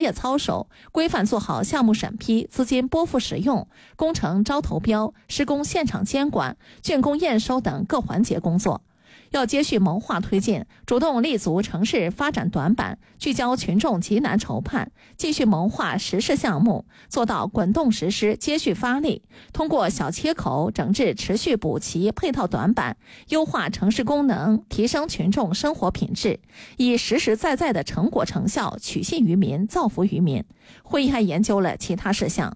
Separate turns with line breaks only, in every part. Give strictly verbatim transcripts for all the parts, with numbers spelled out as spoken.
业操守，规范做好项目审批、资金拨付使用、工程招投标、施工现场监管、竣工验收等各环节工作。要接续谋划推进，主动立足城市发展短板，聚焦群众急难愁盼，继续谋划实施项目，做到滚动实施、接续发力。通过小切口整治持续补齐配套短板，优化城市功能，提升群众生活品质，以实实在在的成果成效取信于民、造福于民。会议还研究了其他事项。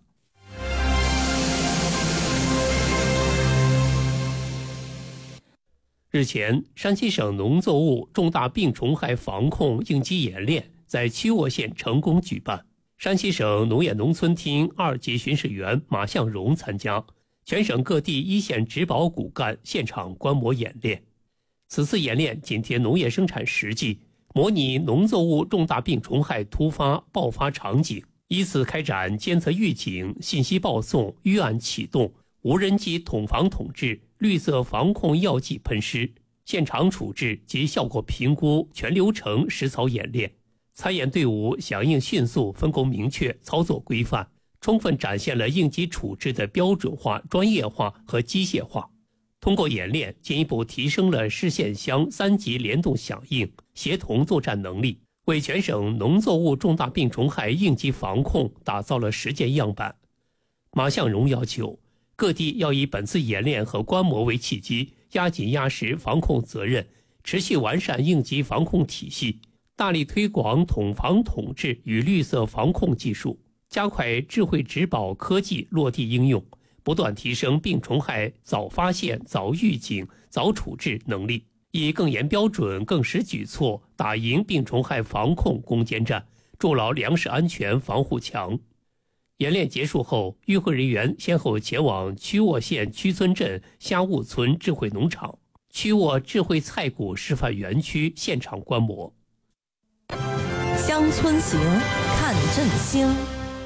日前，山西省农作物重大病虫害防控应急演练在曲沃县成功举办。山西省农业农村厅二级巡视员马向荣参加，全省各地一线植保骨干现场观摩演练。此次演练紧贴农业生产实际，模拟农作物重大病虫害突发爆发场景，依次开展监测预警、信息报送、预案启动、无人机统防统治、绿色防控药剂喷施、现场处置及效果评估全流程实操演练。参演队伍响应迅速、分工明确、操作规范，充分展现了应急处置的标准化、专业化和机械化。通过演练，进一步提升了市县乡三级联动响应、协同作战能力，为全省农作物重大病虫害应急防控打造了实践样板。马向荣要求各地要以本次演练和观摩为契机，压紧压实防控责任，持续完善应急防控体系，大力推广统防统治与绿色防控技术，加快智慧植保科技落地应用，不断提升病虫害早发现、早预警、早处置能力，以更严标准、更实举措打赢病虫害防控攻坚战，筑牢粮食安全防护墙。演练结束后，与会人员先后前往曲沃县曲村镇虾务村智慧农场、曲沃智慧菜谷示范园区现场观摩。
乡村行，看振兴。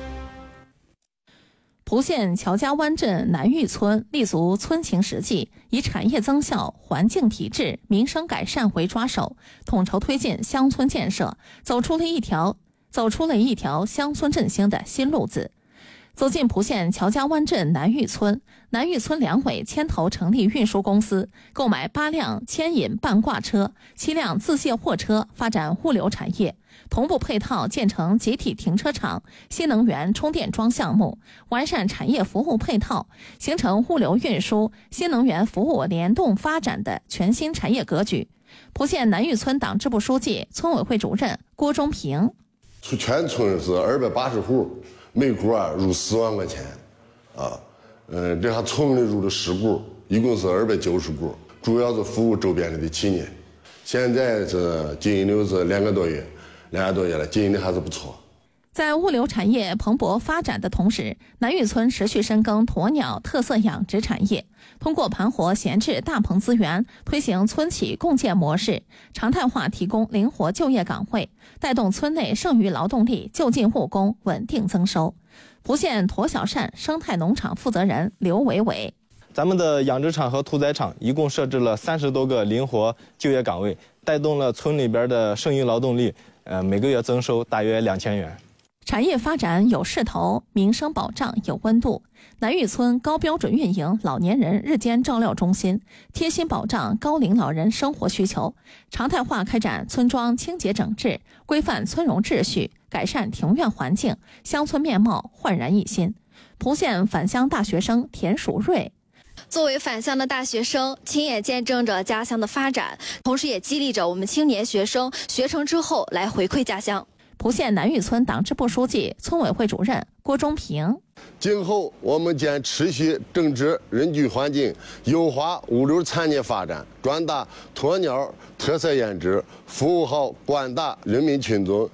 蒲县乔家湾镇南峪村立足村情实际，以产业增效、环境提质、民生改善为抓手，统筹推进乡村建设，走出了一条走出了一条乡村振兴的新路子。走进蒲县乔家湾镇南峪村，南峪村两委牵头成立运输公司，购买八辆牵引半挂车、七辆自卸货车，发展物流产业，同步配套建成集体停车场、新能源充电桩项目，完善产业服务配套，形成物流运输、新能源服务联动发展的全新产业格局。蒲县南峪村党支部书记、村委会主任郭忠平：
全村是二百八十户，每户啊入四万块钱，啊，嗯，这还村里入的十股，一共是二百九十股，主要是服务周边的企业。现在是经营的是两个多月，两个多月了，经营的还是不错。
在物流产业蓬勃发展的同时，南峪村持续深耕鸵鸟特色养殖产业，通过盘活闲置大棚资源，推行村企共建模式，常态化提供灵活就业岗位，带动村内剩余劳动力就近务工，稳定增收。蒲县驼小善生态农场负责人刘伟伟：
咱们的养殖场和屠宰场一共设置了三十多个灵活就业岗位，带动了村里边的剩余劳动力，呃，每个月增收大约两千元。
产业发展有势头，民生保障有温度。南峪村高标准运营老年人日间照料中心，贴心保障高龄老人生活需求，常态化开展村庄清洁整治，规范村容秩序，改善庭院环境，乡村面貌焕然一新。蒲县返乡大学生田蜀瑞：
作为返乡的大学生，亲眼见证着家乡的发展，同时也激励着我们青年学生学成之后来回馈家乡。
蒲县南峪村党支部书记、村委会主任郭忠平：
今后我们将持续整治人居环境，优化物流产业发展，壮大鸵鸟特色养殖，服务好广大人民群众。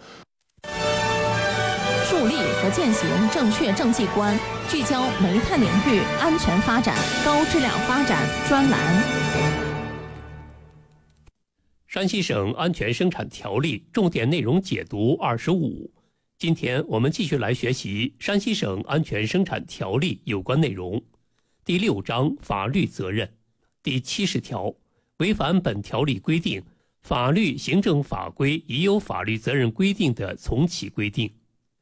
树立和践行正确政绩观，聚焦煤炭领域安全发展、高质量发展专栏。
山西省安全生产条例重点内容解读二十五。今天我们继续来学习山西省安全生产条例有关内容。第六章法律责任。第七十条，违反本条例规定，法律、行政法规已有法律责任规定的从起规定。